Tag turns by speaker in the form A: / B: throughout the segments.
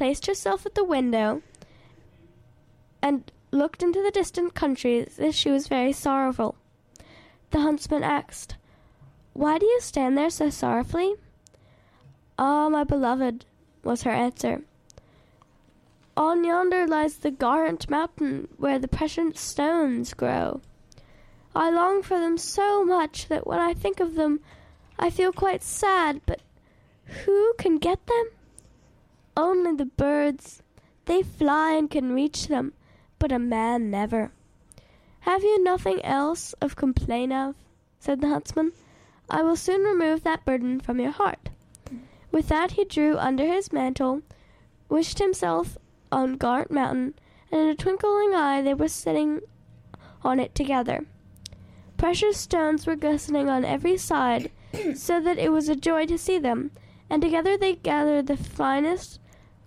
A: placed herself at the window and looked into the distant country as she was very sorrowful. The huntsman asked, "Why do you stand there so sorrowfully?" "Ah, my beloved," was her answer, "on yonder lies the Garant Mountain where the precious stones grow. I long for them so much that when I think of them, I feel quite sad, but who can get them? Only the birds. They fly and can reach them, but a man never." "Have you nothing else of complaint of?" said the huntsman. "I will soon remove that burden from your heart." With that he drew under his mantle, wished himself on Garant Mountain, and in a twinkling eye they were sitting on it together. Precious stones were glistening on every side, so that it was a joy to see them, and together they gathered the finest,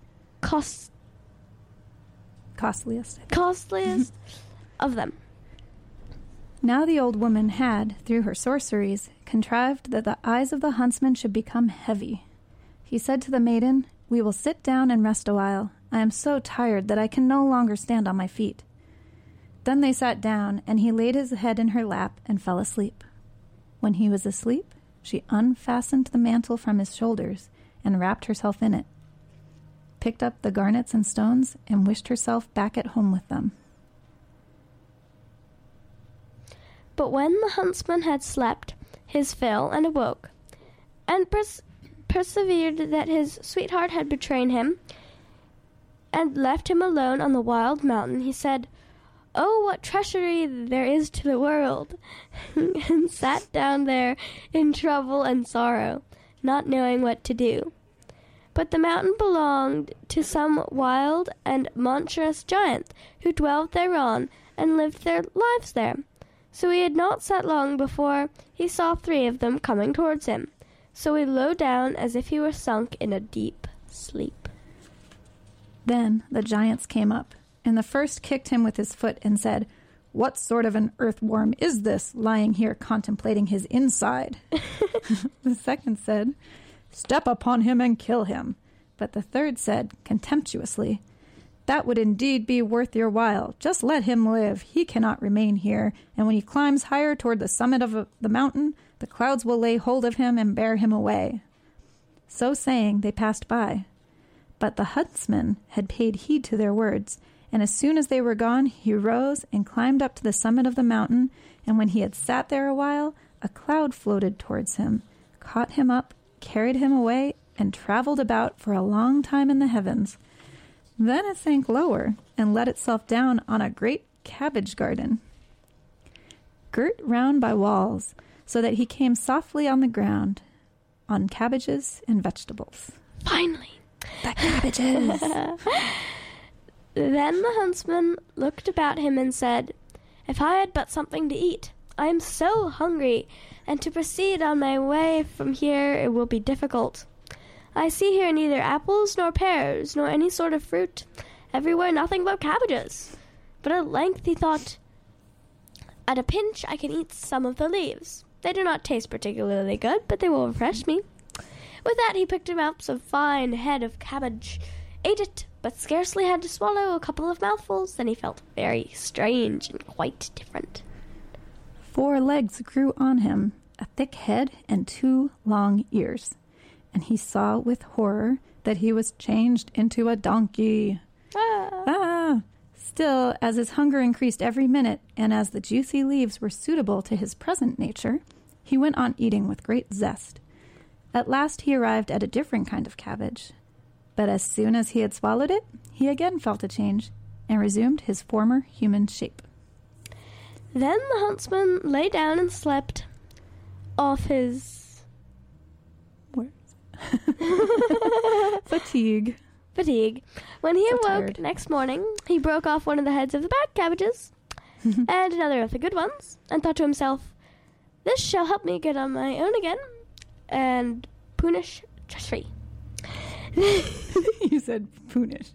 A: costliest of them.
B: Now the old woman had, through her sorceries, contrived that the eyes of the huntsman should become heavy. He said to the maiden, "We will sit down and rest a while. I am so tired that I can no longer stand on my feet." Then they sat down, and he laid his head in her lap and fell asleep. When he was asleep, she unfastened the mantle from his shoulders and wrapped herself in it, picked up the garnets and stones, and wished herself back at home with them.
A: But when the huntsman had slept his fill and awoke, and perceived that his sweetheart had betrayed him and left him alone on the wild mountain, he said, "Oh, what treachery there is to the world," and sat down there in trouble and sorrow, not knowing what to do. But the mountain belonged to some wild and monstrous giant who dwelt thereon and lived their lives there. So he had not sat long before he saw 3 of them coming towards him. So he lay down as if he were sunk in a deep sleep.
B: Then the giants came up, and the first kicked him with his foot and said, "What sort of an earthworm is this, lying here contemplating his inside?" The second said, "Step upon him and kill him." But the third said, contemptuously, "That would indeed be worth your while. Just let him live. He cannot remain here, and when he climbs higher toward the summit of the mountain, the clouds will lay hold of him and bear him away." So saying, they passed by. But the huntsman had paid heed to their words, and as soon as they were gone, he rose and climbed up to the summit of the mountain, and when he had sat there a while, a cloud floated towards him, caught him up, carried him away, and traveled about for a long time in the heavens. Then it sank lower and let itself down on a great cabbage garden, girt round by walls, so that he came softly on the ground, on cabbages and vegetables.
A: Finally,
B: the cabbages!
A: Then the huntsman looked about him and said, "If I had but something to eat! I am so hungry, and to proceed on my way from here it will be difficult. I see here neither apples nor pears, nor any sort of fruit. Everywhere nothing but cabbages." But at length he thought, "At a pinch I can eat some of the leaves. They do not taste particularly good, but they will refresh me." With that he picked him up some fine head of cabbage, ate it, but scarcely had to swallow a couple of mouthfuls. Then he felt very strange and quite different.
B: 4 legs grew on him, a thick head and 2 long ears, and he saw with horror that he was changed into a donkey. Still, as his hunger increased every minute, and as the juicy leaves were suitable to his present nature, he went on eating with great zest. At last he arrived at a different kind of cabbage, but as soon as he had swallowed it, he again felt a change, and resumed his former human shape.
A: Then the huntsman lay down and slept off his
B: fatigue.
A: When he
B: So
A: awoke
B: tired.
A: next morning, he broke off one of the heads of the bad cabbages and another of the good ones, and thought to himself, "This shall help me get on my own again and punish treachery."
B: You said punish.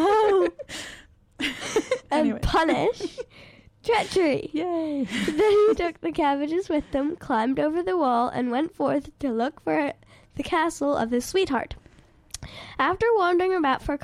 A: And
B: Anyway.
A: punish treachery.
B: Yay.
A: Then he took the cabbages with him, climbed over the wall, and went forth to look for the castle of his sweetheart. After wandering about for a